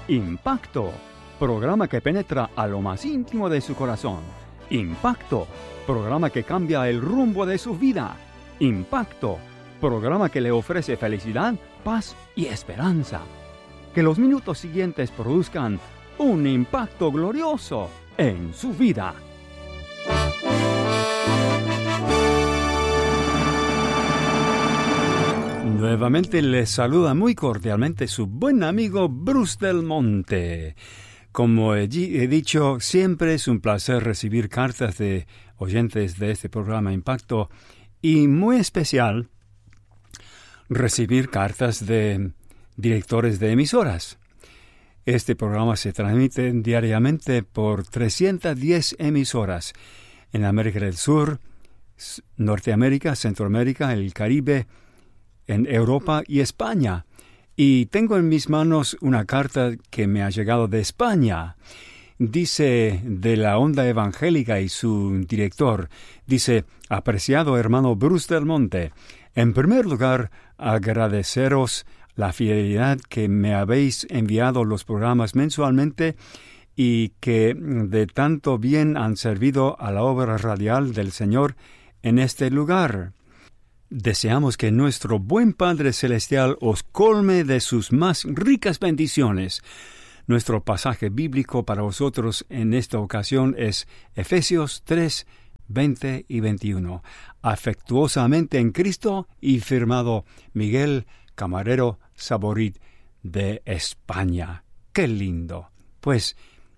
Impacto, programa que penetra a lo más íntimo de su corazón. Impacto, programa que cambia el rumbo de su vida. Impacto, programa que le ofrece felicidad, paz y esperanza. Que los minutos siguientes produzcan un impacto glorioso en su vida. Nuevamente les saluda muy cordialmente su buen amigo Bruce Del Monte. Como he dicho, siempre es un placer recibir cartas de oyentes de este programa Impacto y muy especial recibir cartas de directores de emisoras. Este programa se transmite diariamente por 310 emisoras en América del Sur, Norteamérica, Centroamérica, el Caribe, en Europa y España. Y tengo en mis manos una carta que me ha llegado de España. Dice de la Onda Evangélica y su director, dice: apreciado hermano Bruce Del Monte, en primer lugar, agradeceros la fidelidad que me habéis enviado los programas mensualmente y que de tanto bien han servido a la obra radial del Señor en este lugar. Deseamos que nuestro buen Padre Celestial os colme de sus más ricas bendiciones. Nuestro pasaje bíblico para vosotros en esta ocasión es Efesios 3, 20 y 21. Afectuosamente en Cristo y firmado Miguel Camarero Saborit de España. ¡Qué lindo! Pues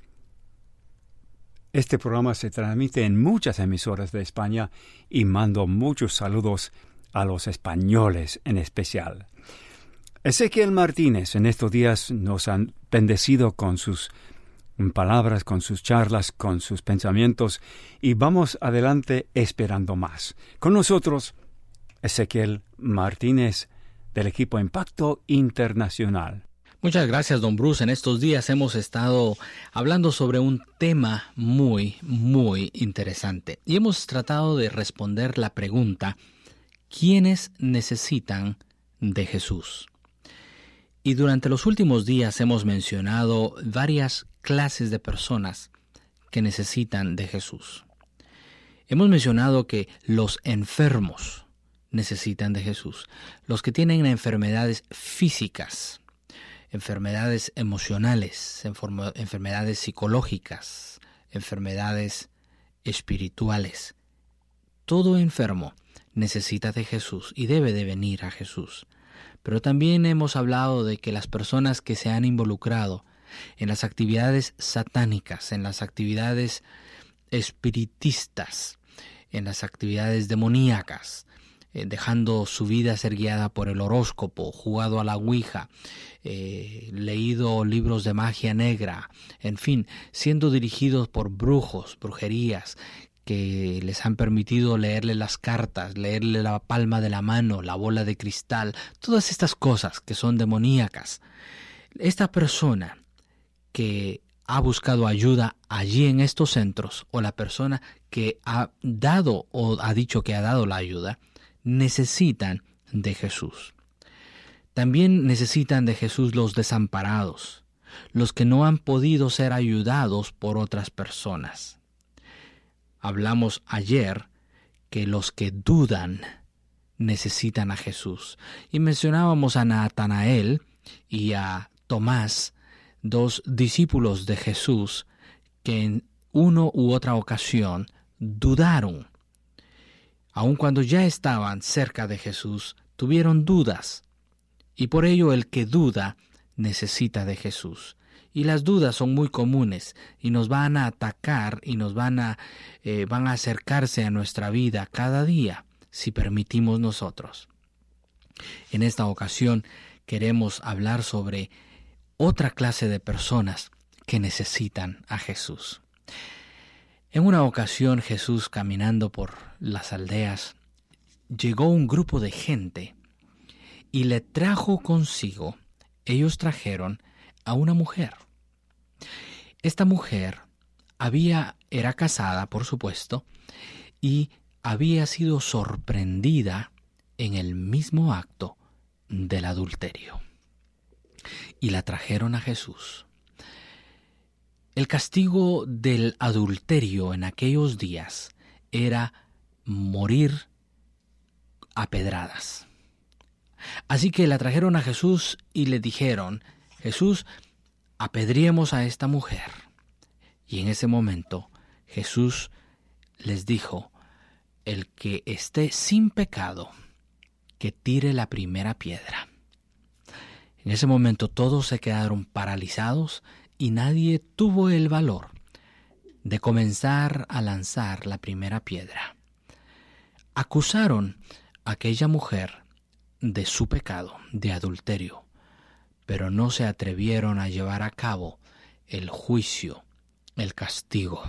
este programa se transmite en muchas emisoras de España y mando muchos saludos a los españoles en especial. Ezequiel Martínez en estos días nos ha bendecido con sus palabras, con sus charlas, con sus pensamientos, y vamos adelante esperando más. Con nosotros, Ezequiel Martínez del equipo Impacto Internacional. Muchas gracias, don Bruce. En estos días hemos estado hablando sobre un tema muy interesante y hemos tratado de responder la pregunta: ¿quiénes necesitan de Jesús? Y durante los últimos días hemos mencionado varias clases de personas que necesitan de Jesús. Hemos mencionado que los enfermos necesitan de Jesús, los que tienen enfermedades físicas, enfermedades emocionales, enfermedades psicológicas, enfermedades espirituales. Todo enfermo necesita de Jesús y debe de venir a Jesús. Pero también hemos hablado de que las personas que se han involucrado en las actividades satánicas, en las actividades espiritistas, en las actividades demoníacas, dejando su vida ser guiada por el horóscopo, jugado a la ouija, leído libros de magia negra, en fin, siendo dirigidos por brujos, brujerías, que les han permitido leerle las cartas, leerle la palma de la mano, la bola de cristal, todas estas cosas que son demoníacas. Esta persona que ha buscado ayuda allí en estos centros, o la persona que ha dado o ha dicho que ha dado la ayuda, necesitan de Jesús. También necesitan de Jesús los desamparados, los que no han podido ser ayudados por otras personas. Hablamos ayer que los que dudan necesitan a Jesús. Y mencionábamos a Natanael y a Tomás, dos discípulos de Jesús, que en una u otra ocasión dudaron. Aun cuando ya estaban cerca de Jesús, tuvieron dudas. Y por ello el que duda necesita de Jesús. Y las dudas son muy comunes y nos van a atacar y nos van a acercarse a nuestra vida cada día si permitimos nosotros. En esta ocasión queremos hablar sobre otra clase de personas que necesitan a Jesús. En una ocasión Jesús, caminando por las aldeas, llegó un grupo de gente y le trajo consigo. Ellos trajeron a una mujer. Esta mujer era casada, por supuesto, y había sido sorprendida en el mismo acto del adulterio. Y la trajeron a Jesús. El castigo del adulterio en aquellos días era morir a pedradas. Así que la trajeron a Jesús y le dijeron: Jesús, apedriemos a esta mujer. Y en ese momento Jesús les dijo: el que esté sin pecado, que tire la primera piedra. En ese momento todos se quedaron paralizados y nadie tuvo el valor de comenzar a lanzar la primera piedra. Acusaron a aquella mujer de su pecado, de adulterio, pero no se atrevieron a llevar a cabo el juicio, el castigo.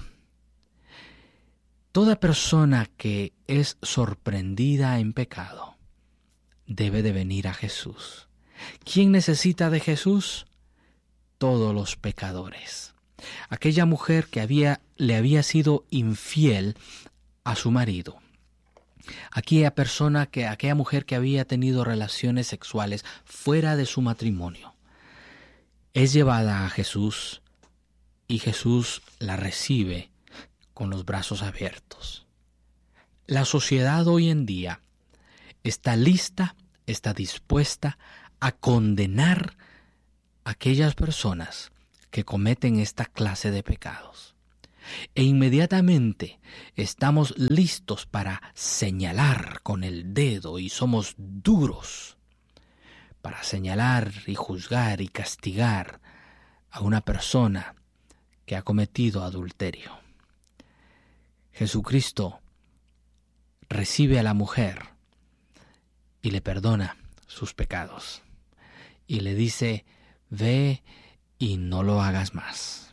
Toda persona que es sorprendida en pecado debe de venir a Jesús. ¿Quién necesita de Jesús? Todos los pecadores. Aquella mujer que le había sido infiel a su marido. Aquella mujer que había tenido relaciones sexuales fuera de su matrimonio. Es llevada a Jesús y Jesús la recibe con los brazos abiertos. La sociedad hoy en día está lista, está dispuesta a condenar a aquellas personas que cometen esta clase de pecados. E inmediatamente estamos listos para señalar con el dedo y somos duros para señalar y juzgar y castigar a una persona que ha cometido adulterio. Jesucristo recibe a la mujer y le perdona sus pecados y le dice: ve y no lo hagas más.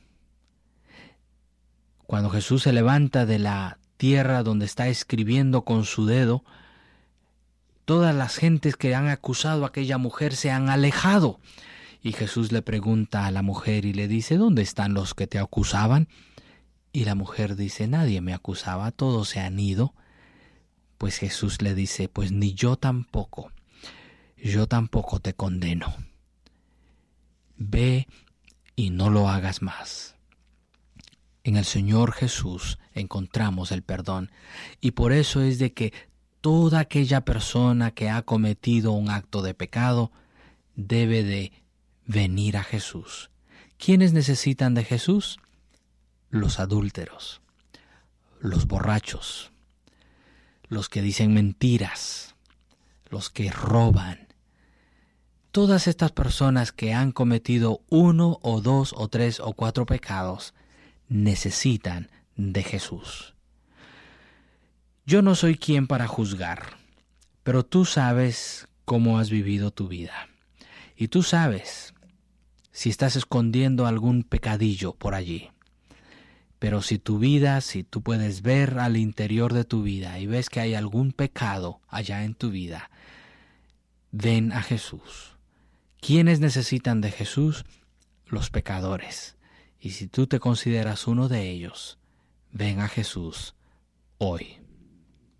Cuando Jesús se levanta de la tierra donde está escribiendo con su dedo, todas las gentes que han acusado a aquella mujer se han alejado. Y Jesús le pregunta a la mujer y le dice: ¿dónde están los que te acusaban? Y la mujer dice: nadie me acusaba, todos se han ido. Pues Jesús le dice: pues ni yo tampoco te condeno. Ve y no lo hagas más. En el Señor Jesús encontramos el perdón, y por eso es de que toda aquella persona que ha cometido un acto de pecado debe de venir a Jesús. ¿Quiénes necesitan de Jesús? Los adúlteros, los borrachos, los que dicen mentiras, los que roban. Todas estas personas que han cometido 1 o 2 o 3 o 4 pecados necesitan de Jesús. Yo no soy quien para juzgar, pero tú sabes cómo has vivido tu vida. Y tú sabes si estás escondiendo algún pecadillo por allí. Pero si tú puedes ver al interior de tu vida y ves que hay algún pecado allá en tu vida, ven a Jesús. ¿Quiénes necesitan de Jesús? Los pecadores. Y si tú te consideras uno de ellos, ven a Jesús hoy.